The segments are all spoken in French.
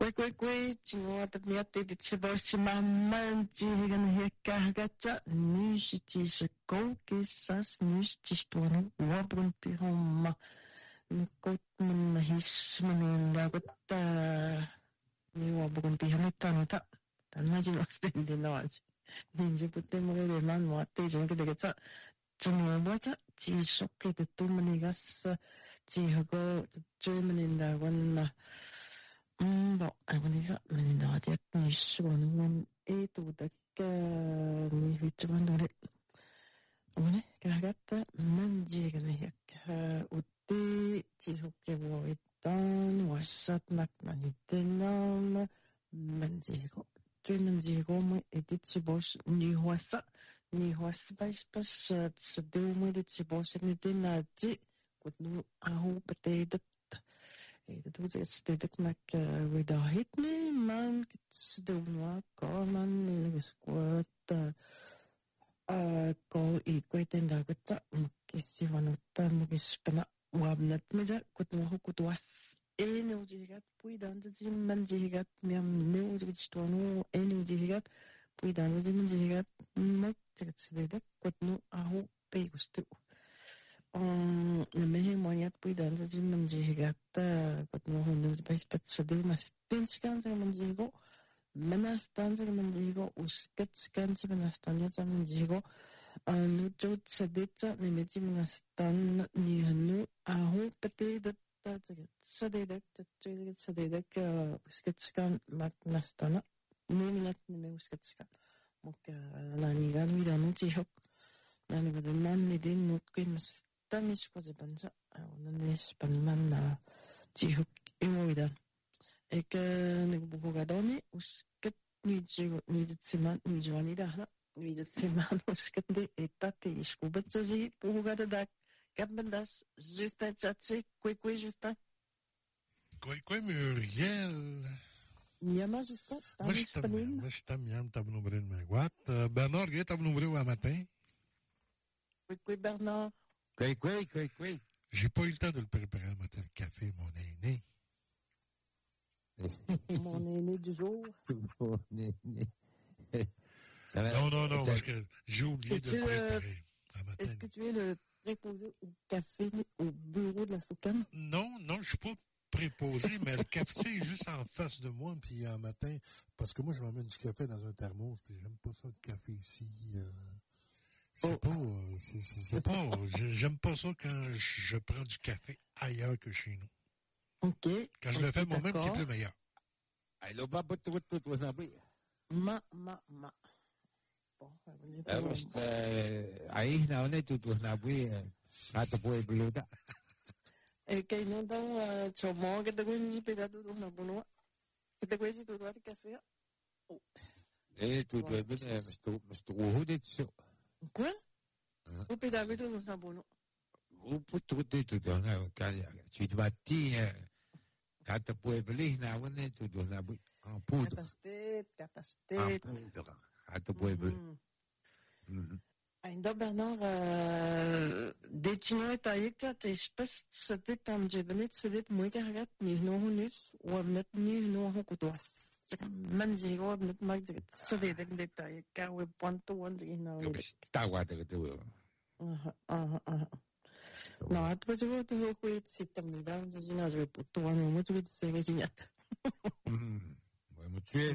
Kwe, chinota miate de chiboshi mamanji higan hekagacha, nishitish koke sas nishtistuanu, wabrun pihoma, nkotman hishman lagota, ni wabrun pihanitanta, tanajin ostendi naj. Ninja putte mogere man moate jonke degecha, chinwacha, chishoke de tumanigas, chihago, Germaninda wana. Bon, aboneza menindawatiat nishuanuan etudakka ni huitsuandole. One kahagatta manjiganayak utti tihukke voitan wasat makmanitenam manjigo. Manjigo mo editsibos ni huasa pas sedeu mo editsibos nitenaji kutnu ahu patedat. Dat was het dat ik weer hitne man doen man in de squat ko ik en daar dat ik zie van het moet spana wabnet met kut no kut was energie gat pui dan dat je man je gat miam neu dat je no energie gat pui dan dat je man je gat mak dat kut no ahu pe gustu Namanya monyet pui dan saja menjigata patno hundu bais pat sedih mas tinskan sa menjigo menastan sa menjigo usketskan sa menastan sa menjigo nujut sedetsa nemeji menastan ni hanu ahu pati datta sededak sededak usketskan mak nastana neminat neme usketskan mok lanigan widanu jihok nani badan nidin mutkin Tamis ko bansa onanes panman na jihuk imoida ek nagbubugadoni usket nijitseman nijwanida hana nijitseman usket de etate iskubetsaji bugadadak kabendas Justin Tchatchi kwe Justin Kwe Muriel Yama Justin Moi je t'aime yam t'as nombré de magouat Bernard t'as nombré au matin Kwe Bernard Quoi. J'ai pas eu le temps de le préparer le matin, le café, mon aîné. Mon aîné du jour. Mon aîné. Non, parce que j'ai oublié de le préparer le matin. Est-ce que tu es le préposé au café, au bureau de la Soucane? Non, je suis pas préposé, mais le cafetier est juste en face de moi, puis un matin, parce que moi, je m'amène du café dans un thermos, puis j'aime pas ça, le café ici. J'aime pas ça quand je prends du café ailleurs que chez nous. OK. Quand je le fais moi-même, c'est plus meilleur. Ma. Bon, kay no daw chomo kita ko hindi pedado do na buno. Kita ko si tuwa di café. Tu dois bien me Quoi? Au pédagogue de Nabono. Vous pouvez tout donner tu dois dire quand tu peux belier na one tu dois en poudre. Capacité. Quand tu peux belier. Ainda Bernard deci taicta te spes sedet tam jebenet sedet moikargat ni no hunus wabnet ni no hukutas. Manjigo net mag sedet detail ka we ponto wand ina. Tawa de tu. No, atunci vă tu cu sitem ni da, deci n-aș vrea putu anu mult vei să rezignat. Mai mutuel.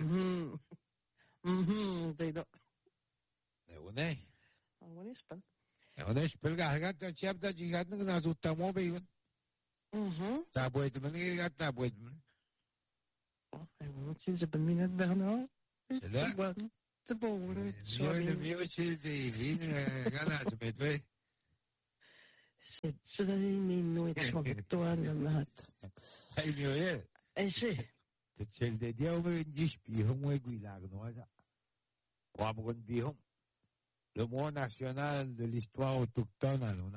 Dai da. E une? One spun. E une spun ga chep da jigat nu na zutta mo be un. Ta boit meni gat ta boit meni. Ai mult ce pe mine Bernard. C'est là. C'est bon. Mieux c'est de gana de medve. C'est ni noi toi na. Ai mieux. C'est cel de dia o indish pi homo guilag no ça. Wamgon bi hom. Le mois national de l'histoire autochtone alona.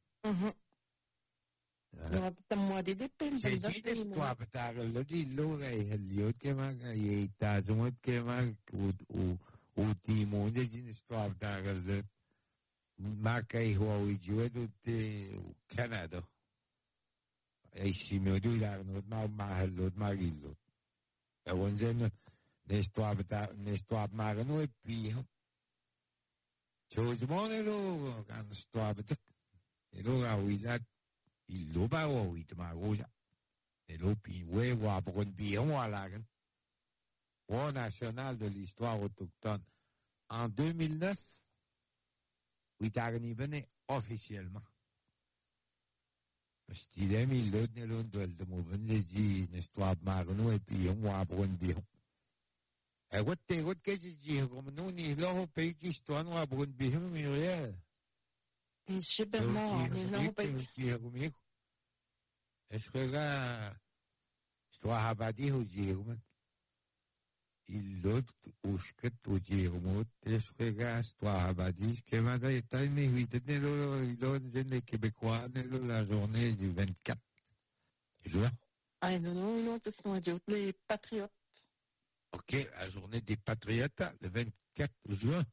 C'est une histoire parce que le dit l'oreille Eliot que ma il t'a demandé que ma ou Timon c'est une histoire parce que le Mackay Huawei jouait au Canada. Et si me dit là notre ma l'autre ma l'autre. on zin n'histoire marano et puis chose mon elo kan histoire de elo a wila il loba o wit maroja elo puis ouais wa pour bien voilà au national de l'histoire autochtone en 2009 Witagani venu officiellement parce qu'il a mis l'autre nelon de mouvement dit l'histoire marano et puis on va pour bien what que je comme nous ni là pays d'histoire on va pour bien mais Et chez Bernard, on est là au pays. Est-ce que là histoire habadi au dire il l'autre ou ce que tu dis est-ce que là histoire habadi que m'a été né oui de le Québécois la journée du 24 juin. Ah non, c'est nous ajouter les patriotes. OK, la journée des patriotes le 24 juin.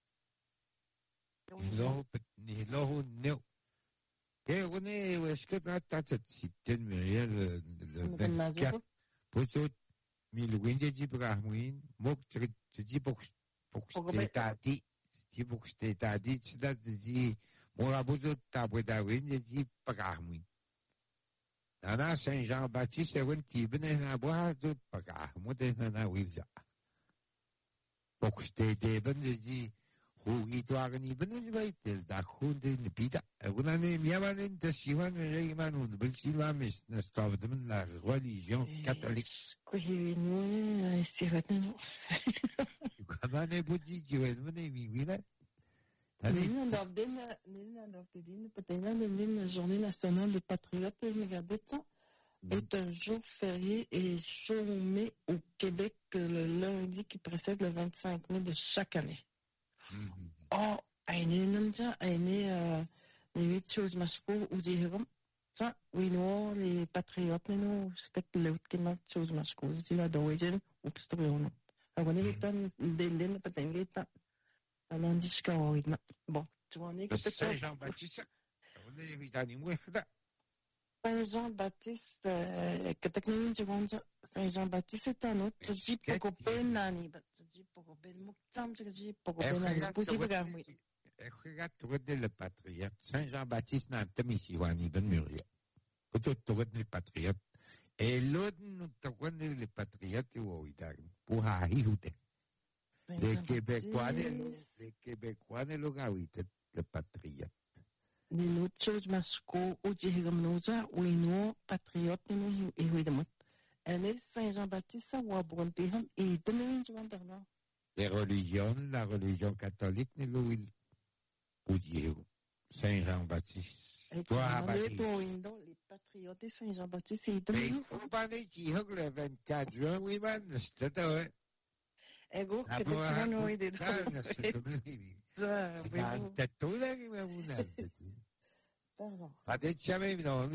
Ni l'eau et on est est-ce que là t'as cité Muriel le 24 pour tout mille winde dit brahmin mok tu dis pour t'as dit tu l'as dit mon aboudo t'as winde dit brahmin Nana Saint-Jean-Baptiste est qui venait à boire de brahmin de na wilza pour t'es ben dit Hugi tuagan ibn baitel da hunde ni pida unane miamanen de siwan reimanun bilsilwa mis nastavdem la religion catholique Oui, c'est vrai non. Comment budi jiwen mene mi wila Nous avons peut-être la journée nationale des patriotes est un jour férié et chômé au Québec le lundi qui précède le 25 mai de chaque année. Oh, les 8 choses masculines ou des hommes. Ça, oui, non, les patriotes, non, c'est que les autres choses masculines, c'est la d'origine, ou que c'est vrai, non. Alors, on est temps, des lignes, peut-être, on en dit que, bon, tu vois, on est que Saint-Jean-Baptiste, on est évidemment, Saint-Jean-Baptiste, que techniquement, tu vois, Saint-Jean-Baptiste, c'est un autre, tu dis pour couper nani, tu dis pour couper le moutam, tu dis pour couper nani, pour dire que oui. Regarde le patriote, Saint-Jean-Baptiste n'a pas mis si wani ben Muriel. Tu regardes le patriote. Et l'autre, nous te regardes le patriote, pour haïhouter. Les Québécois, le gawite, le patriote. Les autres choses masculines, ou dire comme nous, oui, non, patriote, nous, et oui, de moi. Elle est Saint-Jean-Baptiste, ou à Brun-Péham, et demain, tu vas Bernard. La religion catholique, nous, ou dire Saint-Jean-Baptiste. Les patriotes et Saint-Jean-Baptiste, c'est demain. Mais il faut pas les dire le 24 juin, oui, man, c'était vrai. Ego, que tu vas nous aider. C'est tout là qui m'a voulu. Pas de jamais, non,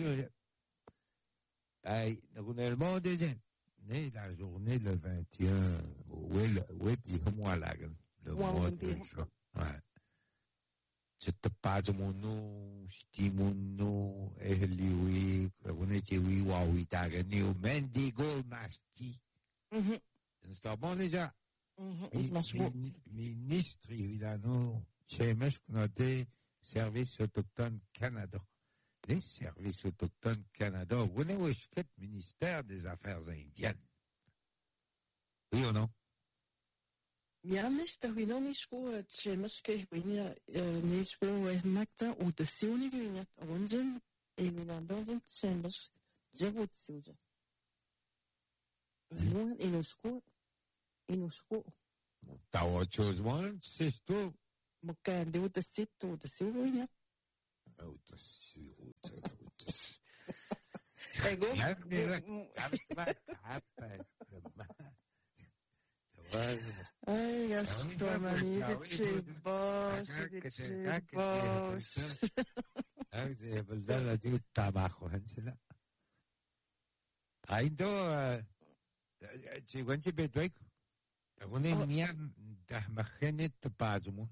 le monde est né la journée le 21, oui, puis moi là, le mois de juin. Ouais. C'était pas de mon nom, c'était mon nom, et lui, on était oui, oui, t'as gagné au Mendigo Masti. C'est bon déjà. Ministre, évidemment, chez Mescnoté, Service autochtone Canada. Les services autochtones Canada, vous n'avez pas le ministère des Affaires indiennes. Oui ou non? Ja, nästa huino ni sko tsemeske huino ni sko magta u de siuni huino onjen emina donjen tsemes jevut siuja. Non inosko. T'as autre chose, moi, c'est tout. Moka de u de sit u de siu huino. Ego. Ai, gastou mania de chibos, de chibos. C'est بالله دي tabaco, هنسلا. عنده تيجي بيتويك. أقولي ميا ده مخنة تبادمو.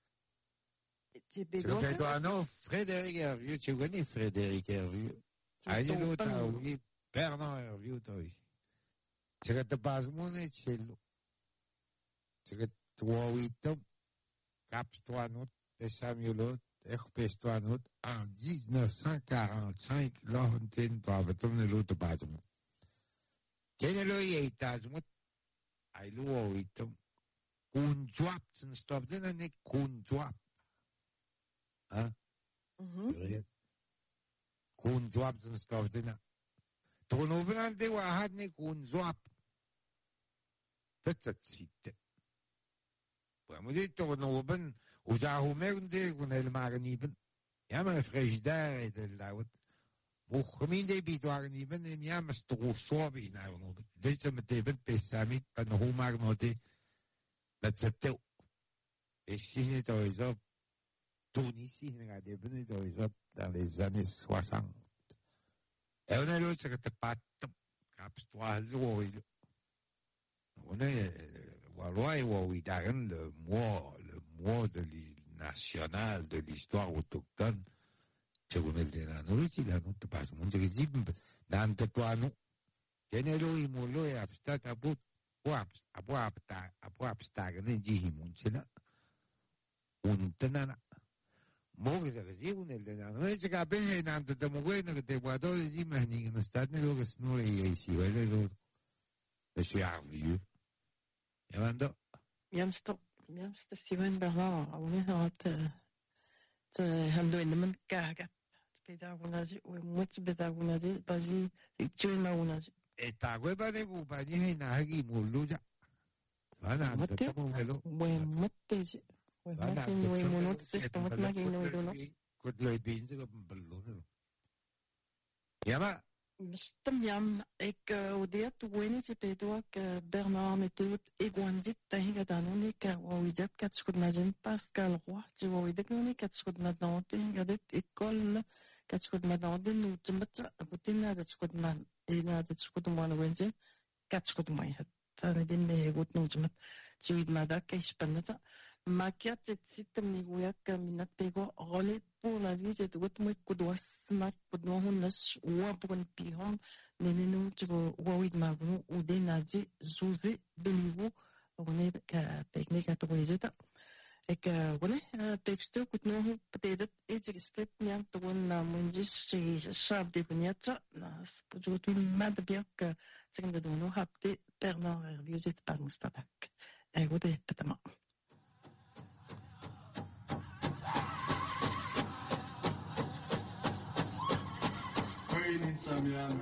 Non, Frédéric Hervieux, tu connais Frédéric Hervieux? Aïe, l'autre, oui, Bernard Hervieux, oui. 제가 또 바스문에 첼로. 제가 도와위tom capstoanot Samuelot Erpestoanot en 1945 l'antenne doavetom ne l'autre basmut. Kenelo yeitazmut ai luoitom kunjwap sen stop dena ne kunjwap. Hein? Kunjwap sen stop dena. Tonovan de wahad ne kunjwap. Tetsatsite. Moet toch nog een hoe zou hoe merken kon helemaal niet ben. Ja, maar frigidaire de lauw. Hoe gemeen die waren niet ben en ja, maar toch zo bij nou nog. Dit is met even pessamit van hoe maar nog die met z'n tel. Is je niet ooit op? Toen is hij niet gaat even niet ooit op dans les années 60. En on a l'autre c'est que te pat capstoise ooit. On est Wallois et Wawidaran, le mois national de l'histoire autochtone, según el de la noche, la nota pasa mucho que sí, nante tuano, genero y molo y abstat abu abstagan jihimunchena, untanana. Moge se que sí, un el de la noche que apenas nante te mueve, que te guardó de jimas ni en estat ni lo que es no y si vele lo, es ya vieux. Jamster Steven Bernard, on han do en kaga. Pedagonazi, ou much pedagonazi, basi, tuin maunazi. Et tagwe ba de bu ba ni na hagi muluja. Ana Mutte, mutte. Ana we monot system wat magin no do no. Kut loy bin ze bello. Yama Stem jam, ik odeert wenetje pedoak Bernard Meteo egwandit tahiga danoni ka wawidat katskut majen Pascal Roy, tu wawidat noni katskut madante gadet école katskut madante nu tmata abutina datskut man ina datskut man wenje katskut mai hat tane din me gut nu tmat tuid madak hispanata makiat sitem ni guyak minat pego role pour la vie de tout moi kudoas snak podno hunas wa bon pihom nenenu tugo wawid magnu udenaji zuze belivu one ka technique to wizeta ek one texte kutno petedet ejistep niam to na munjis shab de bunyata na spojutu mad biak segunda dono hapte Bernard Hervieux par mustadak egode petama Samyang